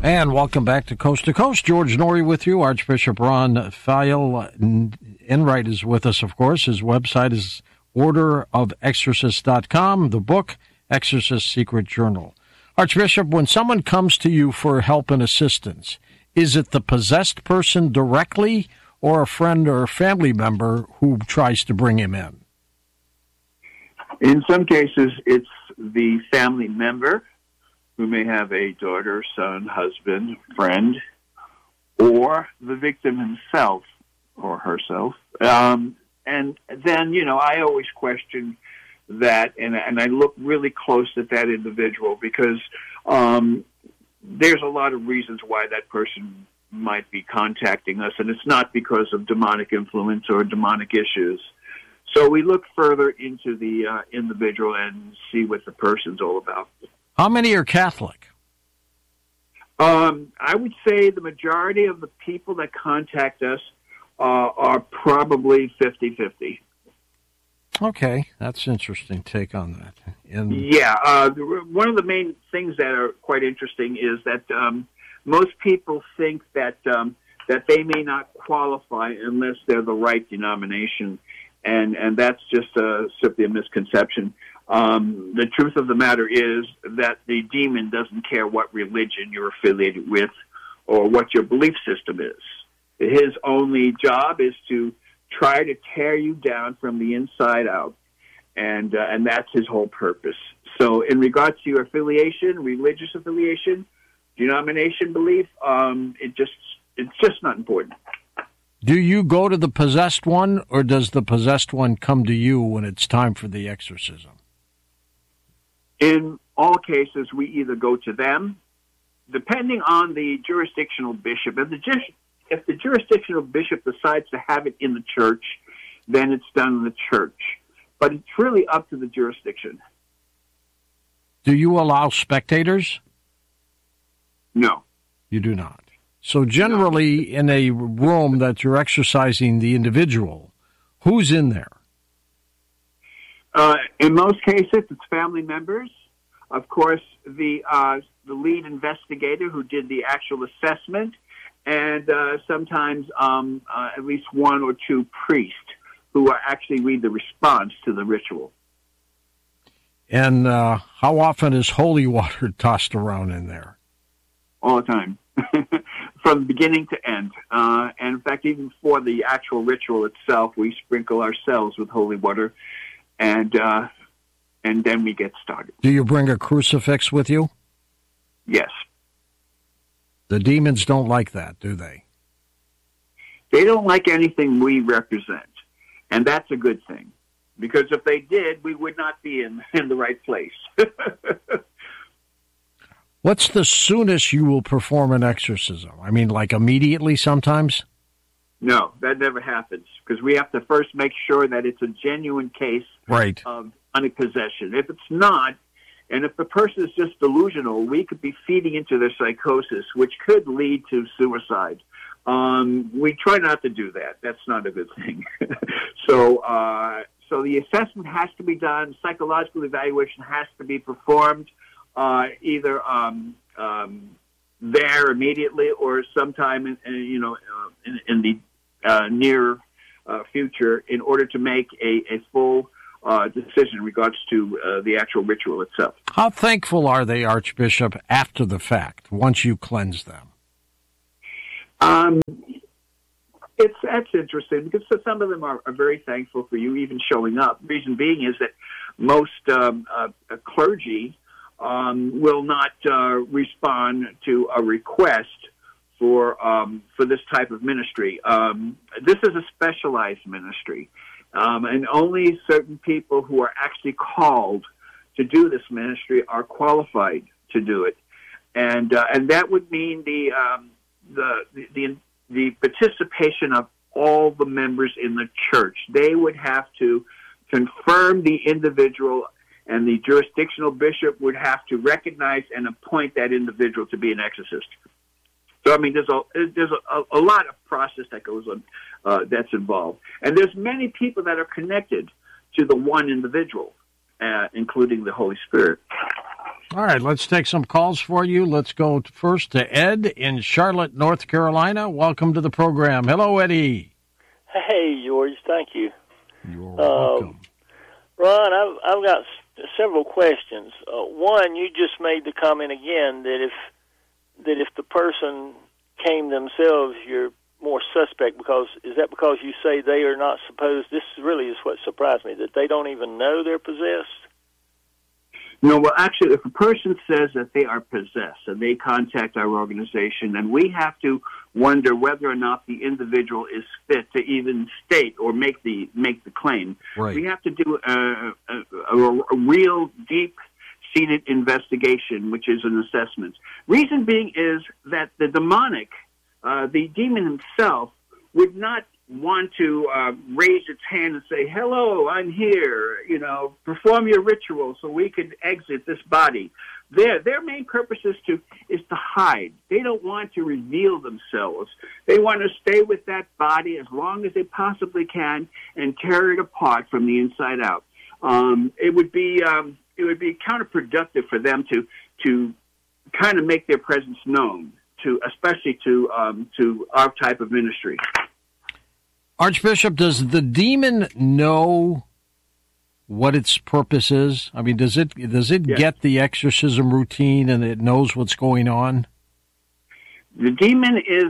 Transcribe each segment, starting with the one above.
And welcome back to Coast. George Noory with you. Archbishop Ron Feil Enright is with us, of course. His website is orderofexorcists.com. The book, Exorcist Secret Journal. Archbishop, when someone comes to you for help and assistance, is it the possessed person directly or a friend or a family member who tries to bring him in? In some cases, it's the family member who may have a daughter, son, husband, friend, or the victim himself or herself. And then, I always question that, and I look really close at that individual because there's a lot of reasons why that person might be contacting us, and it's not because of demonic influence or demonic issues. So we look further into the individual and see what the person's all about. How many are Catholic? I would say the majority of the people that contact us are probably 50-50. Okay, that's an interesting take on that. One of the main things that are quite interesting is that most people think that they may not qualify unless they're the right denomination, and that's just simply a misconception. The truth of the matter is that the demon doesn't care what religion you're affiliated with or what your belief system is. His only job is to try to tear you down from the inside out, and that's his whole purpose. So in regards to your affiliation, religious affiliation, denomination belief, it's just not important. Do you go to the possessed one, or does the possessed one come to you when it's time for the exorcism? In all cases, we either go to them, depending on the jurisdictional bishop. If the jurisdictional bishop decides to have it in the church, then it's done in the church. But it's really up to the jurisdiction. Do you allow spectators? No. You do not. So generally, in a room that you're exorcising the individual, who's in there? In most cases, it's family members. Of course, the lead investigator who did the actual assessment, and sometimes at least one or two priests who actually read the response to the ritual. And how often is holy water tossed around in there? All the time, from beginning to end. And in fact, even for the actual ritual itself, we sprinkle ourselves with holy water, and then we get started. Do you bring a crucifix with you? Yes. The demons don't like that, do they? They don't like anything we represent, and that's a good thing, because if they did, we would not be in the right place. What's the soonest you will perform an exorcism? I mean, like immediately sometimes? No, that never happens, because we have to first make sure that it's a genuine case of demonic possession. If it's not, and if the person is just delusional, we could be feeding into their psychosis, which could lead to suicide. We try not to do that. That's not a good thing. So the assessment has to be done. Psychological evaluation has to be performed, either there immediately or sometime in the near future, in order to make a full decision in regards to the actual ritual itself. How thankful are they, Archbishop, after the fact, once you cleanse them? That's interesting, because some of them are very thankful for you even showing up. The reason being is that most clergy will not respond to a request for this type of ministry. This is a specialized ministry, and only certain people who are actually called to do this ministry are qualified to do it, and that would mean the participation of all the members in the church. They would have to confirm the individual, and the jurisdictional bishop would have to recognize and appoint that individual to be an exorcist. So, I mean, there's a lot of process that goes on that's involved. And there's many people that are connected to the one individual, including the Holy Spirit. All right, let's take some calls for you. Let's go first to Ed in Charlotte, North Carolina. Welcome to the program. Hello, Eddie. Hey, George. Thank you. You're welcome. Ron, I've got several questions. One, you just made the comment again that if the person came themselves, you're more suspect because you say they are not supposed? This really is what surprised me, that they don't even know they're possessed. No, well, actually, if a person says that they are possessed and they contact our organization, then we have to wonder whether or not the individual is fit to even state or make the claim. Right. We have to do a real deep-seated investigation, which is an assessment. Reason being is that the demonic, the demon himself, would not want to raise its hand and say, "Hello, I'm here, perform your ritual so we could exit this body." Their main purpose is to hide. They don't want to reveal themselves. They want to stay with that body as long as they possibly can and tear it apart from the inside out. It would be counterproductive for them to kind of make their presence known, especially to our type of ministry. Archbishop, does the demon know what its purpose is? I mean, does it Yes. get the exorcism routine and it knows what's going on? The demon is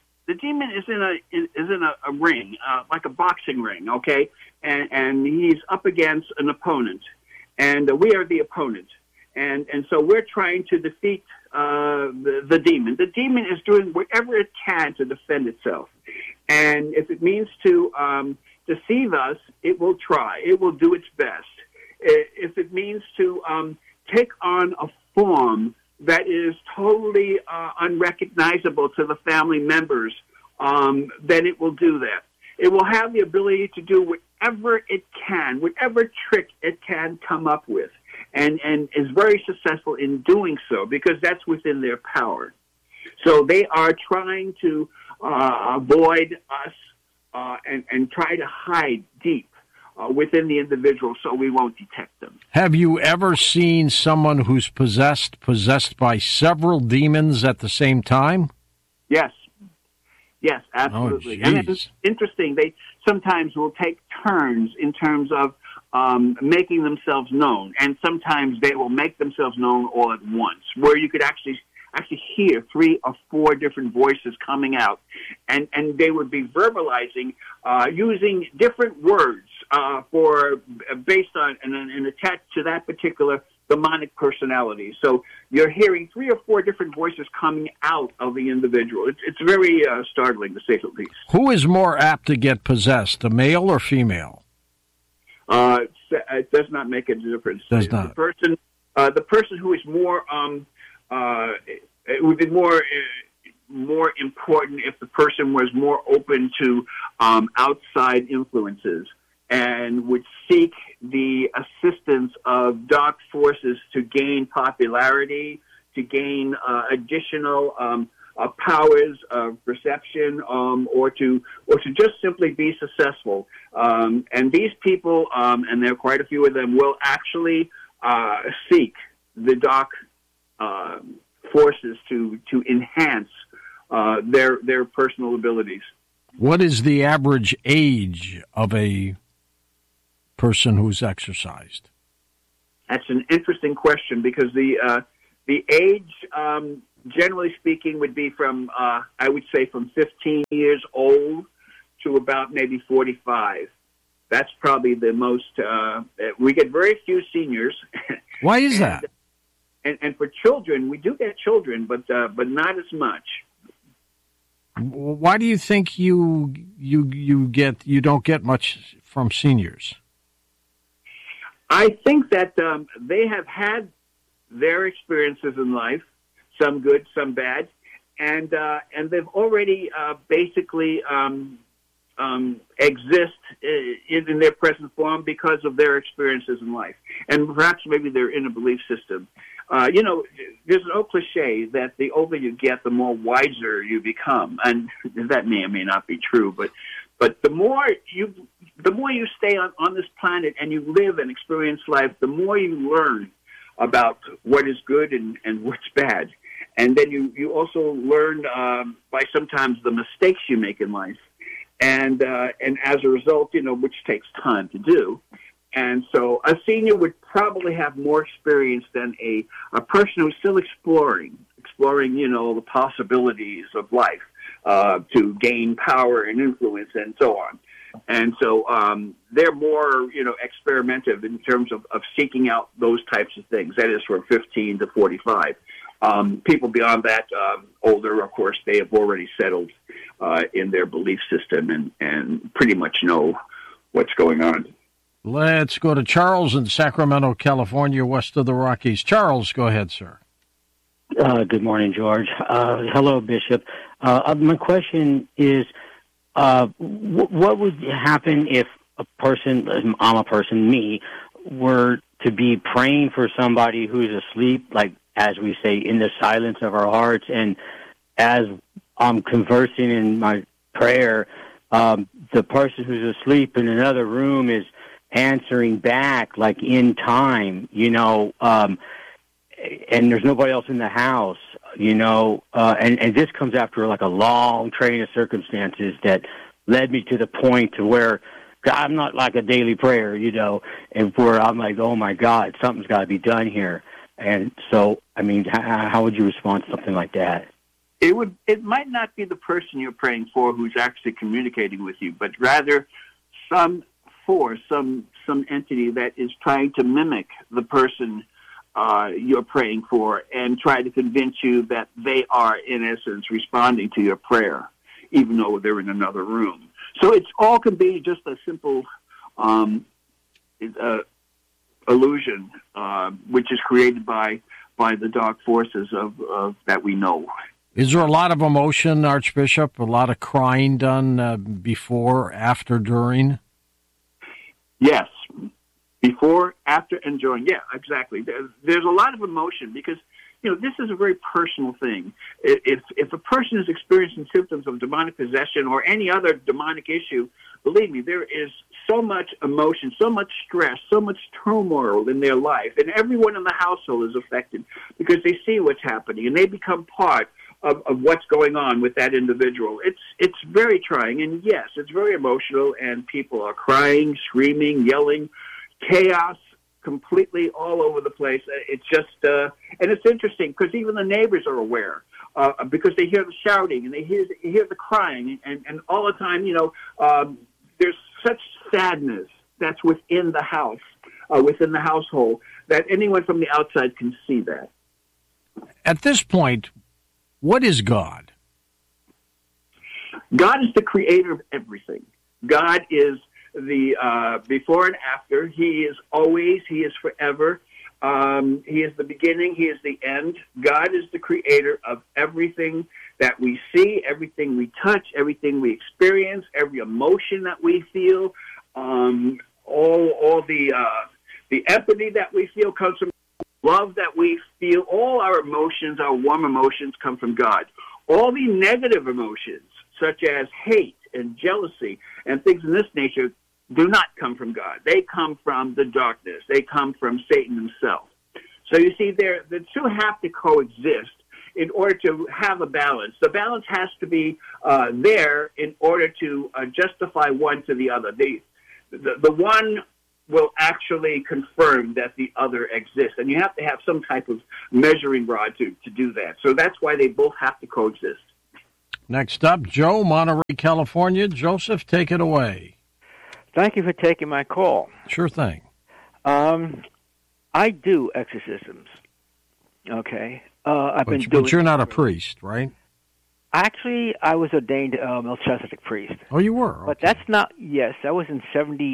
in a ring, like a boxing ring, okay, and he's up against an opponent, and we are the opponent, and so we're trying to defeat the demon. The demon is doing whatever it can to defend itself. And if it means to deceive us, it will try. It will do its best. If it means to take on a form that is totally unrecognizable to the family members, then it will do that. It will have the ability to do whatever it can, whatever trick it can come up with, and is very successful in doing so because that's within their power. So they are trying to avoid us and try to hide deep within the individual so we won't detect them. Have you ever seen someone who's possessed by several demons at the same time? Yes, absolutely. Oh, and it's interesting. They sometimes will take turns in terms of making themselves known, and sometimes they will make themselves known all at once, where you could actually hear 3 or 4 different voices coming out, and they would be verbalizing using different words based on and attached to that particular demonic personality. So you're hearing 3 or 4 different voices coming out of the individual. It's very startling, to say the least. Who is more apt to get possessed, a male or female? It does not make a difference. Does not. The person who is more it would be more important if the person was more open to outside influences and would seek the assistance of dark forces to gain popularity, to gain additional powers of perception, or to just simply be successful. And these people, and there are quite a few of them, will actually seek the dark forces to enhance their personal abilities. What is the average age of a person who's exorcised? That's an interesting question because the age, generally speaking, would be from I would say from 15 years old to about maybe 45. That's probably the most. We get very few seniors. Why is that? And for children, we do get children, but not as much. Why do you think you don't get much from seniors? I think that they have had their experiences in life, some good, some bad, and they've already basically exist in their present form because of their experiences in life, and perhaps maybe they're in a belief system. There's an old cliche that the older you get, the more wiser you become, and that may or may not be true. But the more you stay on this planet and you live and experience life, the more you learn about what is good and what's bad. And then you also learn by sometimes the mistakes you make in life. And as a result, which takes time to do. And so a senior would probably have more experience than a person who's still exploring, the possibilities of life to gain power and influence and so on. And so they're more, experimentative in terms of seeking out those types of things. That is from 15 to 45. People beyond that, older, of course, they have already settled in their belief system and pretty much know what's going on. Let's go to Charles in Sacramento, California, west of the Rockies. Charles, go ahead, sir. Good morning, George. Hello, Bishop. My question is, what would happen if a person, me, were to be praying for somebody who's asleep, like, as we say, in the silence of our hearts, and as I'm conversing in my prayer, the person who's asleep in another room is answering back, like in time, and there's nobody else in the house, and this comes after like a long train of circumstances that led me to the point to where I'm not like a daily prayer, and where I'm like, oh my God, something's got to be done here. And so, how would you respond to something like that? It might not be the person you're praying for who's actually communicating with you, but rather some force, some entity that is trying to mimic the person you're praying for and try to convince you that they are, in essence, responding to your prayer, even though they're in another room. So it all can be just a simple illusion, which is created by the dark forces of that we know. Is there a lot of emotion, Archbishop? A lot of crying done before, after, during? Yes. Before, after, and during. Yeah, exactly. There's a lot of emotion because, this is a very personal thing. If a person is experiencing symptoms of demonic possession or any other demonic issue, believe me, there is so much emotion, so much stress, so much turmoil in their life. And everyone in the household is affected because they see what's happening and they become part of what's going on with that individual. It's very trying, and yes, it's very emotional, and people are crying, screaming, yelling, chaos completely all over the place. It's just, and it's interesting because even the neighbors are aware because they hear the shouting and they hear the crying, and all the time, there's such sadness that's within the house, within the household, that anyone from the outside can see that. At this point, what is God? God is the creator of everything. God is the before and after. He is always. He is forever. He is the beginning. He is the end. God is the creator of everything that we see, everything we touch, everything we experience, every emotion that we feel. All the empathy that we feel comes from love that we feel. All our emotions, our warm emotions, come from God. All the negative emotions, such as hate and jealousy and things of this nature, do not come from God. They come from the darkness. They come from Satan himself. So you see, the two have to coexist in order to have a balance. The balance has to be there in order to justify one to the other. The one will actually confirm that the other exists. And you have to have some type of measuring rod to do that. So that's why they both have to coexist. Next up, Joe, Monterey, California. Joseph, take it away. Thank you for taking my call. Sure thing. I do exorcisms. Okay. But you're not a priest, right? Actually, I was ordained Melchizedek priest. Oh, you were? Okay. But that's not, yes, I was in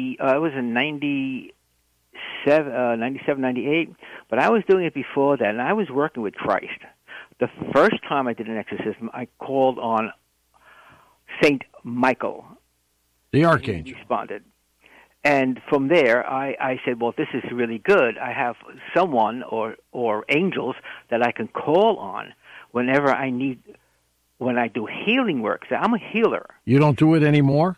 97, 98, but I was doing it before that, and I was working with Christ. The first time I did an exorcism, I called on Saint Michael. The Archangel. He responded. And from there, I said, well, this is really good. I have someone or angels that I can call on whenever I need, when I do healing work. So I'm a healer. You don't do it anymore?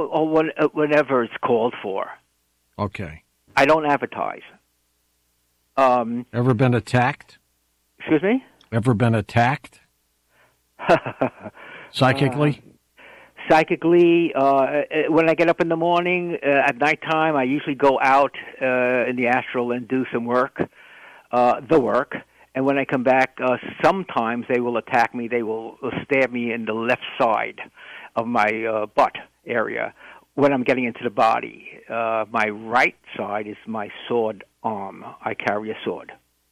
Whenever it's called for. Okay. I don't advertise. Ever been attacked? Excuse me? Ever been attacked? Psychically? Psychically, when I get up in the morning, at nighttime, I usually go out in the astral and do some work, and when I come back, sometimes they will attack me. They will stab me in the left side of my butt area when I'm getting into the body. My right side is my sword arm. I carry a sword.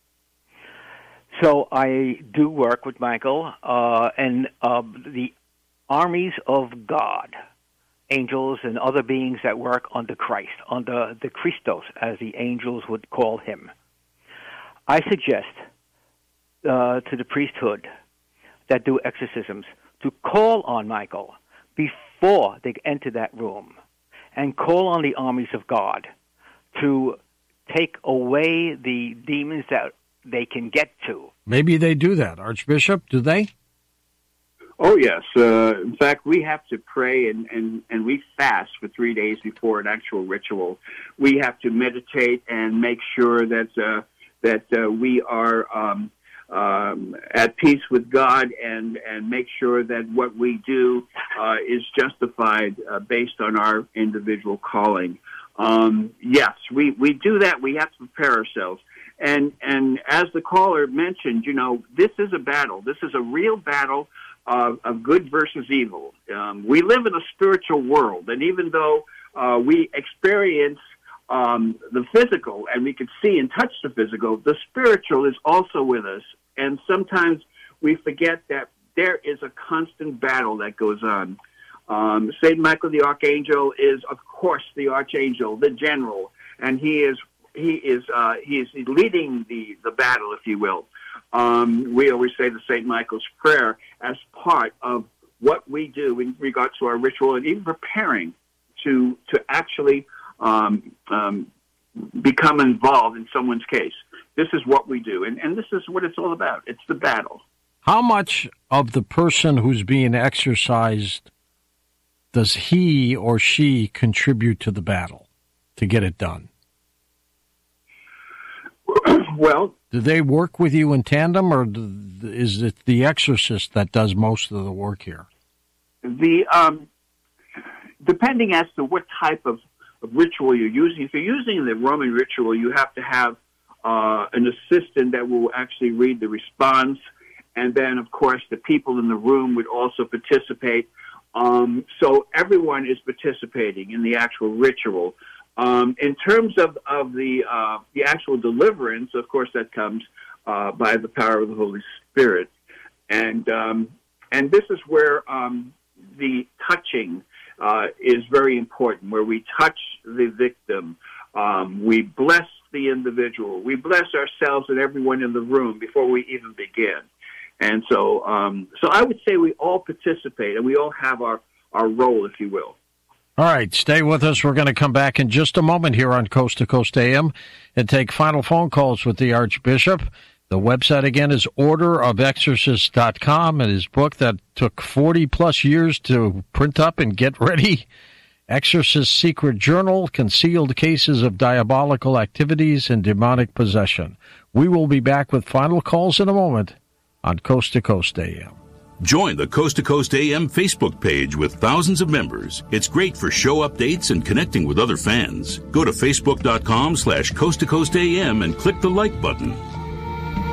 So I do work with Michael, and the armies of God, angels and other beings that work under Christ, under the Christos, as the angels would call him. I suggest to the priesthood that do exorcisms to call on Michael before they enter that room and call on the armies of God to take away the demons that they can get to. Maybe they do that, Archbishop, do they? Oh, yes. In fact, we have to pray and we fast for 3 days before an actual ritual. We have to meditate and make sure that we are at peace with God and make sure that what we do is justified based on our individual calling. Yes, we do that. We have to prepare ourselves. And as the caller mentioned, this is a battle. This is a real battle of good versus evil. We live in a spiritual world, and even though we experience the physical and we can see and touch the physical, the spiritual is also with us. And sometimes we forget that there is a constant battle that goes on. St. Michael the Archangel is, of course, the Archangel, the general, and he is leading the battle, if you will. We always say the St. Michael's Prayer as part of what we do in regards to our ritual and even preparing to actually become involved in someone's case. This is what we do, and this is what it's all about. It's the battle. How much of the person who's being exorcised does he or she contribute to the battle to get it done? Well, do they work with you in tandem, or is it the exorcist that does most of the work here? Depending as to what type of ritual you're using. If you're using the Roman ritual, you have to have an assistant that will actually read the response, and then, of course, the people in the room would also participate. So everyone is participating in the actual ritual. In terms of the actual deliverance, of course, that comes by the power of the Holy Spirit, and this is where the touching is very important. Where we touch the victim, we bless the individual, we bless ourselves and everyone in the room before we even begin. And so I would say we all participate and we all have our role, if you will. All right, stay with us. We're going to come back in just a moment here on Coast to Coast AM and take final phone calls with the Archbishop. The website, again, is orderofexorcists.com, and his book that took 40-plus years to print up and get ready, Exorcist's Secret Journal, Concealed Cases of Diabolical Activities and Demonic Possession. We will be back with final calls in a moment on Coast to Coast AM. Join the Coast to Coast AM Facebook page with thousands of members. It's great for show updates and connecting with other fans. Go to facebook.com/Coast to Coast AM and click the like button.